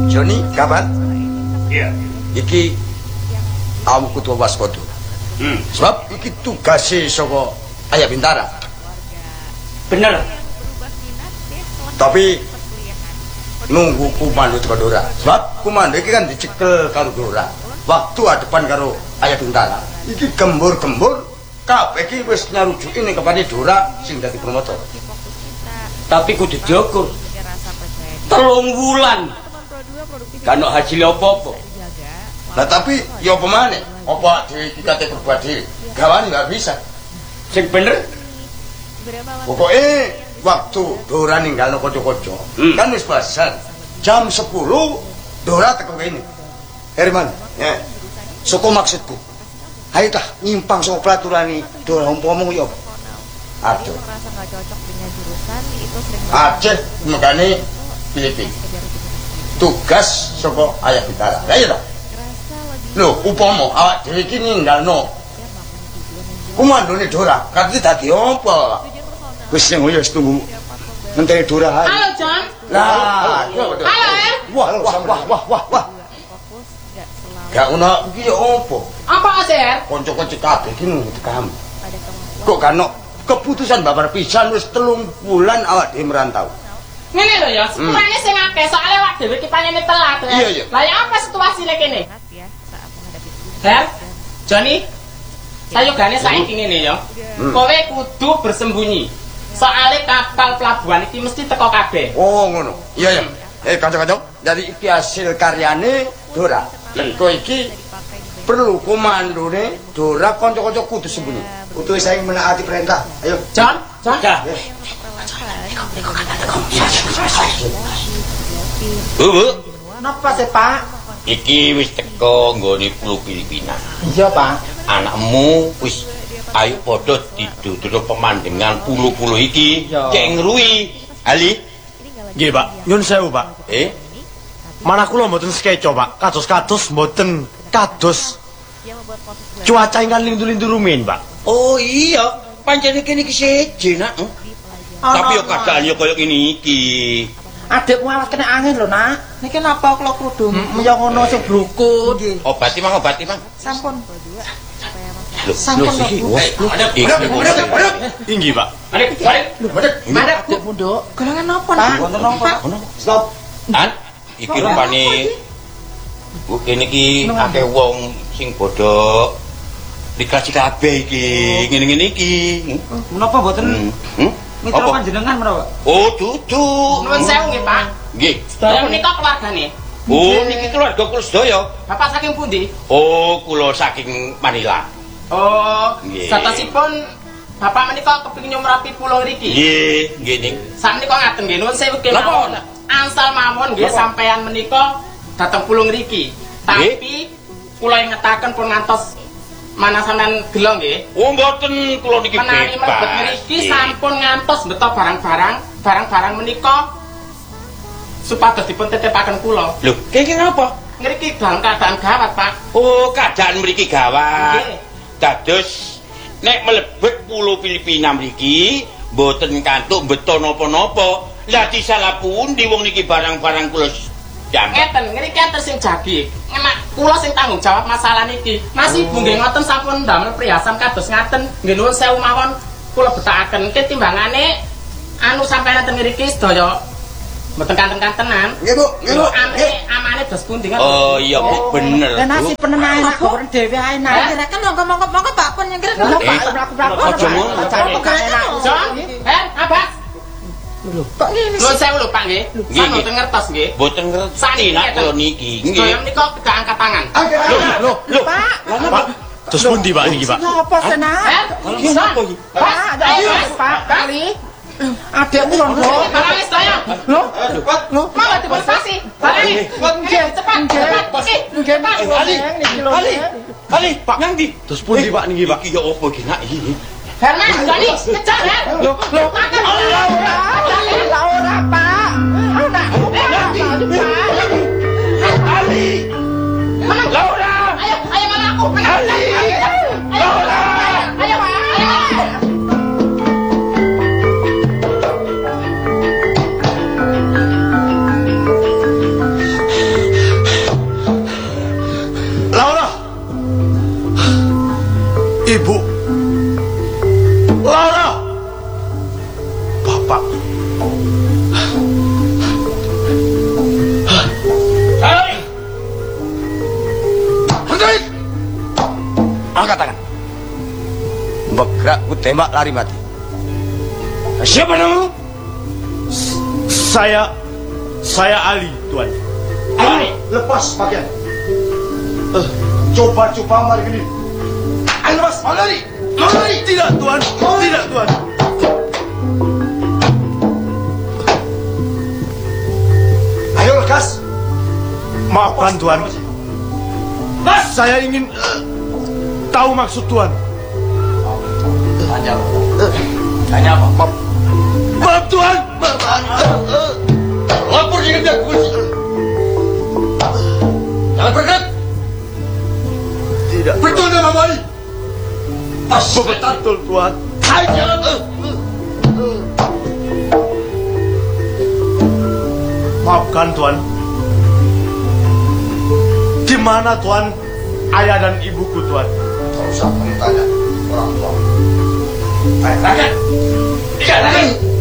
Joni, kapan? Iya. Iki aku kudu waspada. Sebab iki tugase saka Ayah Bintara. Bener. Tapi nunggu kumando teko Dora. Sebab kumando iki kan dicekel karo Dora. Waktu adepan karo Ayah Bintara. Iki gembur-gembur kabeh iki wis nyarujuki ning kepane Dora sing dadi promotor. Tapi kudu diukur. 3 wulan. Kan hasil apa-apa. Lah tapi ya apa maneh? Apa dhewe iki kate berbuat dhewe? Gawane enggak bisa. Sing bener. Pokoke waktu Dora ninggalno kanca-kanca, kan wis basan. Jam 10 Dora teko kene. Herman, ya. Soko maksudku. Ayo tah nyimpang saka pelaturane Dora umpama ya. Aduh. Aceh megane Filipin. Tugas saka Ayah Bintara. Lah iya ta? Lho, upama awak dhewe iki ninggalno kumandone Dora, kate dadi apa? Wis sing wis tunggu ngenteni Dora ae. Halo, John. Lah, halo, wah. Gak ono iki apa? Apa, Aser? Kanca-kanca kabeh iki nunggu kamu. Kok kan keputusan babar pisan wis 3 bulan awak dhewe merantau. Ngene lho ya, sepurane sing akeh soalnya awak dhewe iki panjene telat. Iya. Lah ya apa situasine kene? Her, Johnny, sayogane saiki ngene ya. Kowe kudu bersembunyi. Soale kapal pelabuhan iki mesti teko kabeh. Oh, ngono. Iya. Kanca-kanca, dari iki hasil karyane Dora. Lengko iki perlu komandone Dora, kanca-kanca kudu sembunyi. Kudu saing menaati perintah. Ayo, John. Bu. Napa sih, Pak? Iki wis teko nggone pulau Filipina. Iya, Pak. Anakmu wis ayo padha diduduk pemandangan pulau-pulau iki. Cek ngruwi. Ali. Nggih, Pak. Nyun sewu, Pak. Manah kula mboten sekeco, Pak. Kados-kados mboten kados cuaca ingkang lindu-lindu rumin, Pak. Oh iya, pancene kene iki seje, Nak. Tapi yo kadang yo koyo ngene iki. Adikmu awas kena angin lho, Nak. Niki napa kula krudung? Ya ngono sing brukut. Obati Mang. Sampun. Sampun iki. Inggih, Pak. Madep, Bunduk. Golongan napa, Nak? wonten napa? Stop. An, iki rupane Bu kene iki akeh wong sing bodho dikasih kabeh iki. Ngene-ngene iki. Menapa mboten mitra panjenengan menapa? Oh, dudu. Nuwun sewu nggih, Pak. Nggih. Sedaya menika keluargane. Oh, niki keluarga kula sedaya. Bapak saking pundi? Oh, kula saking Manila. Oh, Nggih. satosipun Bapak menika kepengin nyumrapi pulau ngriki. Nggih, ning. Sakmenika ngaten nggih, nuwun sewu kemawon. Ansal mawon nggih sampeyan menika dateng pulau ngriki. Tapi kula ingetaken pun ngantos mana sampean gelo nggih. Oh, mboten kula niki Menawi mlebet ngriki sampun ngantos beto barang-barang menika supados dipun titipaken kula. Lho, kene napa? Ngriki dalam keadaan gawat, Pak. Oh, keadaan mriki gawat. Nggih. Dados nek mlebet pulau Filipina mriki mboten kantuk beto napa-napa. Lah disalah pundi wong niki barang-barang kula jambak. Ngeten, ngriki enten sing jagi. Enak kula sing tanggung jawab masalah niki. Mas Ibu nggih ngoten sampun ndamel prihasan kados ngaten. Nggih nuwun sewu mawon kula betakaken ki timbangane anu sampeyan enten ngriki sedaya mboten kanten-kantenan. Nggih, Bu. Amane dos pundi ngoten. Oh iya, Bu, bener. Lah nasi penenae nak kok dhewe ae nak. Kira-kira monggo Pak pun nyengkir mlaku-mlaku. Aja ngono. Jon, Abas. Lho, kok ngene Nuwun sewu lho, Pak nggih. Nggih, Mboten ngertos nggih. Mboten ngerti. Saniki Nak kula niki. Nggih. Sedaya menika tidak angkat tangan. Lho. Pak. Terus pundi, Pak niki, Pak? Napa senang? Iki napa iki? Pak, ayo Pak, kali. Adekmu londo. Barang sedaya. Lho, Mau demonstrasi. Barang cepat. nggih Pak. Ali, Pak nang ndi? Terus pundi, Pak niki, Pak? Iki ya apa iki nak iki? Herman, Joni, kejar, Her. Lho, ora Pak. Anak, Ali. Laura. Ayo mana aku? Ali. Laura. Ayo, Pak. gerak ku tembak lari mati. Siapa namamu? Saya Ali, Tuan. Ali, Lepas pakaian. Coba mari gini. Ali lepas, mau lari. Mau lari. Tidak, Tuan. Tidak, Tuan. Ayo lekas. Maafkan, Tuan. Saya ingin tahu maksud Tuan. Tanya apa? Maaf, Tuan. Lapor dengan pihak polisi. Jangan bergerak. Tidak. Betul nama Ali. Betul, Tuan. Jangan. Maafkan, Tuan. Di mana, Tuan, ayah dan ibuku, Tuan? Tak usah kamu tanya orang tua. Ayo, rakyat. Rakyat.